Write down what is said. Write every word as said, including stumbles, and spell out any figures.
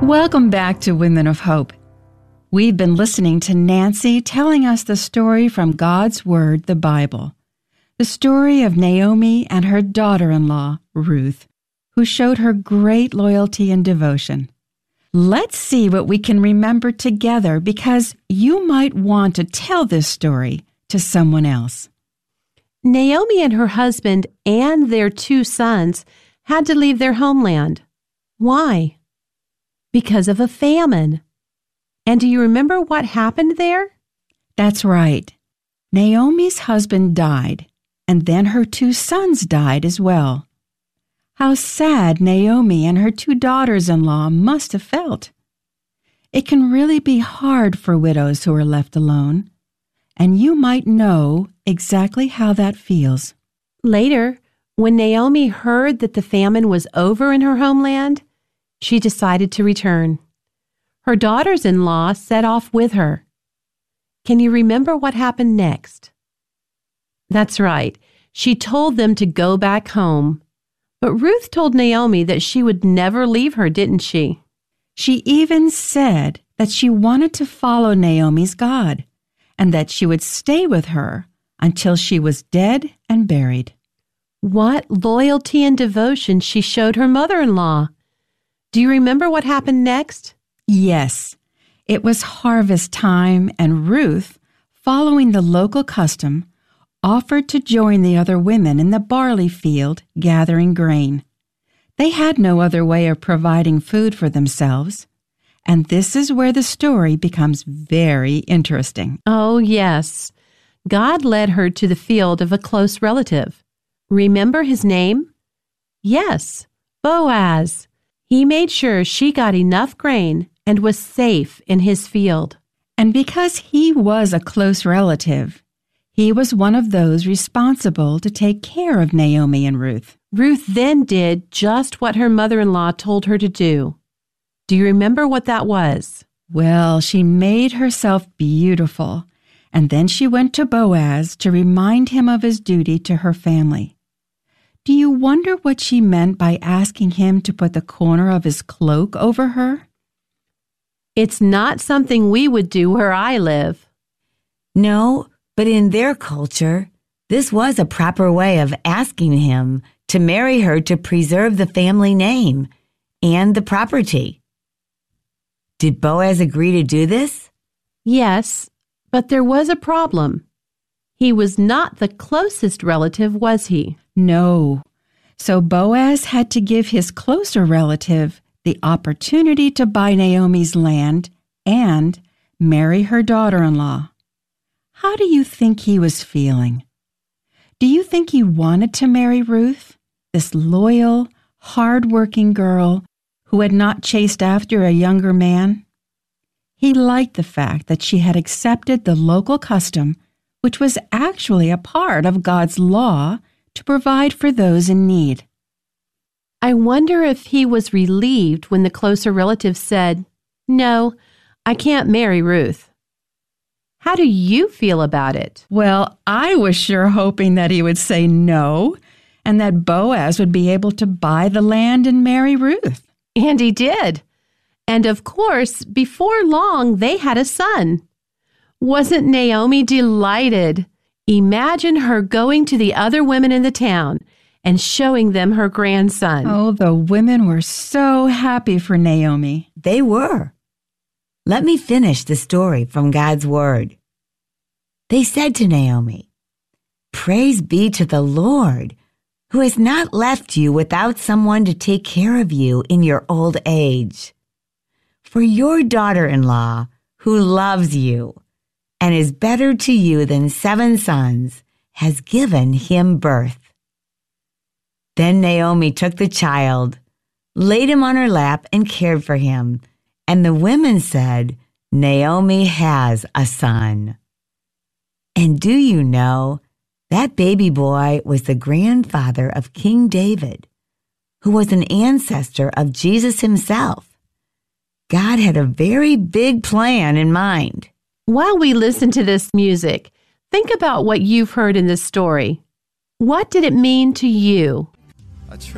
Welcome back to Women of Hope. We've been listening to Nancy telling us the story from God's Word, the Bible. The story of Naomi and her daughter-in-law, Ruth, who showed her great loyalty and devotion. Let's see what we can remember together, because you might want to tell this story to someone else. Naomi and her husband and their two sons had to leave their homeland. Why? Because of a famine. And do you remember what happened there? That's right. Naomi's husband died, and then her two sons died as well. How sad Naomi and her two daughters-in-law must have felt. It can really be hard for widows who are left alone, and you might know exactly how that feels. Later, when Naomi heard that the famine was over in her homeland, she decided to return. Her daughters-in-law set off with her. Can you remember what happened next? That's right. She told them to go back home. But Ruth told Naomi that she would never leave her, didn't she? She even said that she wanted to follow Naomi's God, and that she would stay with her until she was dead and buried. What loyalty and devotion she showed her mother-in-law. Do you remember what happened next? Yes, it was harvest time, and Ruth, following the local custom, offered to join the other women in the barley field gathering grain. They had no other way of providing food for themselves, and this is where the story becomes very interesting. Oh, yes. God led her to the field of a close relative. Remember his name? Yes, Boaz. He made sure she got enough grain and was safe in his field. And because he was a close relative, he was one of those responsible to take care of Naomi and Ruth. Ruth then did just what her mother-in-law told her to do. Do you remember what that was? Well, she made herself beautiful, and then she went to Boaz to remind him of his duty to her family. Do you wonder what she meant by asking him to put the corner of his cloak over her? It's not something we would do where I live. No, but in their culture, this was a proper way of asking him to marry her to preserve the family name and the property. Did Boaz agree to do this? Yes, but there was a problem. He was not the closest relative, was he? No. So Boaz had to give his closer relative the opportunity to buy Naomi's land and marry her daughter-in-law. How do you think he was feeling? Do you think he wanted to marry Ruth, this loyal, hard-working girl who had not chased after a younger man? He liked the fact that she had accepted the local custom, which was actually a part of God's law, to provide for those in need. I wonder if he was relieved when the closer relative said, "No, I can't marry Ruth." How do you feel about it? Well, I was sure hoping that he would say no, and that Boaz would be able to buy the land and marry Ruth. And he did. And of course, before long, they had a son. Wasn't Naomi delighted? Imagine her going to the other women in the town and showing them her grandson. Oh, the women were so happy for Naomi. They were. Let me finish the story from God's Word. They said to Naomi, "Praise be to the Lord, who has not left you without someone to take care of you in your old age. For your daughter-in-law, who loves you and is better to you than seven sons, has given him birth." Then Naomi took the child, laid him on her lap, and cared for him. And the women said, "Naomi has a son." And do you know, that baby boy was the grandfather of King David, who was an ancestor of Jesus himself. God had a very big plan in mind. While we listen to this music, think about what you've heard in this story. What did it mean to you?